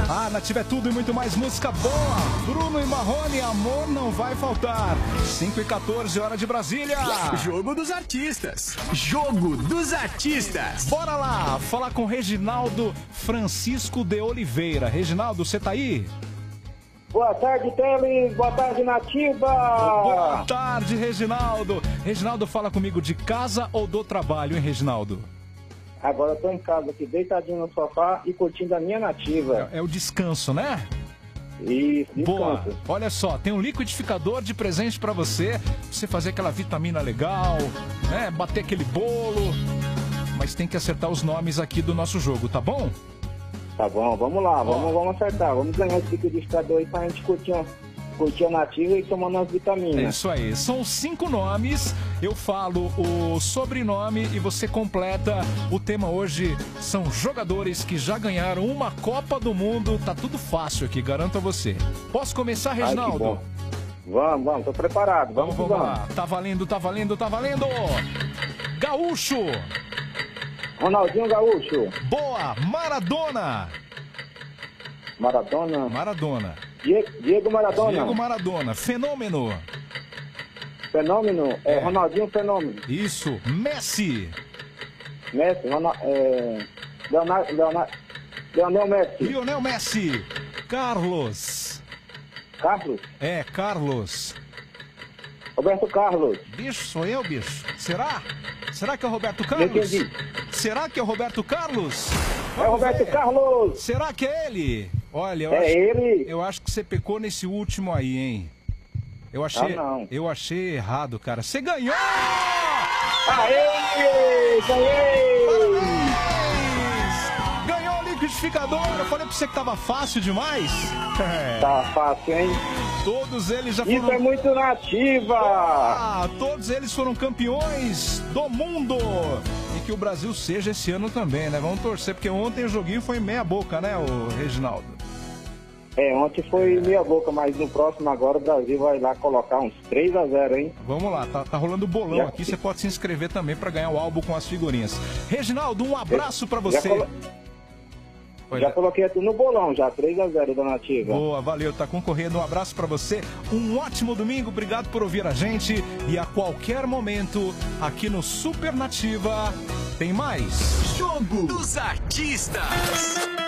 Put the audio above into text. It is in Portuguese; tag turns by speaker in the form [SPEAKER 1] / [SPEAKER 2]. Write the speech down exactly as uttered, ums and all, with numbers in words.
[SPEAKER 1] Ah, Nativa é tudo e muito mais música boa. Bruno e Marrone, amor não vai faltar. cinco e quatorze, hora de Brasília.
[SPEAKER 2] Jogo dos artistas. Jogo dos artistas.
[SPEAKER 1] Bora lá, falar com Reginaldo Francisco de Oliveira. Reginaldo, você tá aí?
[SPEAKER 3] Boa tarde, Teles. Boa tarde, Nativa.
[SPEAKER 1] Boa tarde, Reginaldo. Reginaldo, fala comigo de casa ou do trabalho, hein, Reginaldo?
[SPEAKER 3] Agora eu tô em casa aqui, deitadinho no sofá e curtindo a minha Nativa.
[SPEAKER 1] É, é o descanso, né?
[SPEAKER 3] Isso, descanso.
[SPEAKER 1] Boa. Olha só, tem um liquidificador de presente pra você. Você fazer aquela vitamina legal, né? Bater aquele bolo. Mas tem que acertar os nomes aqui do nosso jogo, tá bom?
[SPEAKER 3] Tá bom, vamos lá, vamos, vamos acertar. Vamos ganhar esse liquidificador aí pra gente curtir, uma, curtir a Nativa e tomando as vitaminas.
[SPEAKER 1] É isso aí. São cinco nomes. Eu falo o sobrenome e você completa. O tema hoje são jogadores que já ganharam uma Copa do Mundo. Tá tudo fácil aqui, garanto a você. Posso começar, Reginaldo?
[SPEAKER 3] Ai, vamos, vamos, tô preparado. Vamos,
[SPEAKER 1] vamos, vamos lá. Tá valendo, tá valendo, tá valendo. Gaúcho.
[SPEAKER 3] Ronaldinho Gaúcho.
[SPEAKER 1] Boa. Maradona.
[SPEAKER 3] Maradona.
[SPEAKER 1] Maradona.
[SPEAKER 3] Diego, Diego Maradona.
[SPEAKER 1] Diego Maradona. Fenômeno.
[SPEAKER 3] Fenômeno. É, é. Ronaldinho Fenômeno.
[SPEAKER 1] Isso. Messi.
[SPEAKER 3] Messi. Ronald, é, Leonardo, Leonardo, Leonel Messi.
[SPEAKER 1] Lionel Messi. Carlos.
[SPEAKER 3] Carlos?
[SPEAKER 1] É, Carlos.
[SPEAKER 3] Roberto Carlos.
[SPEAKER 1] Bicho, sou eu, bicho. Será? Será que é o Roberto Carlos?
[SPEAKER 3] Entendi.
[SPEAKER 1] Será que é o Roberto Carlos?
[SPEAKER 3] Vamos é o Roberto ver. Carlos.
[SPEAKER 1] Será que é ele? Olha, eu
[SPEAKER 3] é
[SPEAKER 1] acho,
[SPEAKER 3] ele.
[SPEAKER 1] Eu acho que você pecou nesse último aí, hein? Eu achei,
[SPEAKER 3] ah, não.
[SPEAKER 1] eu achei errado, cara. Você ganhou!
[SPEAKER 3] Aê! Ganhei!
[SPEAKER 1] Parabéns! Ganhou o liquidificador. Eu falei pra você que tava fácil demais.
[SPEAKER 3] É. Tá fácil, hein?
[SPEAKER 1] Todos eles já foram...
[SPEAKER 3] Isso é muito Nativa!
[SPEAKER 1] Ah, todos eles foram campeões do mundo! E que o Brasil seja esse ano também, né? Vamos torcer, porque ontem o joguinho foi meia boca, né, o Reginaldo?
[SPEAKER 3] É, ontem foi meia boca, mas no próximo agora o Brasil vai lá colocar uns três a zero, hein?
[SPEAKER 1] Vamos lá, tá, tá rolando bolão já, aqui, você pode se inscrever também para ganhar o álbum com as figurinhas. Reginaldo, um abraço para você.
[SPEAKER 3] Já, colo... já coloquei aqui no bolão, já, três a zero da Nativa.
[SPEAKER 1] Boa, valeu, tá concorrendo, um abraço para você, um ótimo domingo, obrigado por ouvir a gente e a qualquer momento, aqui no Super Nativa, tem mais
[SPEAKER 2] Jogo dos Artistas.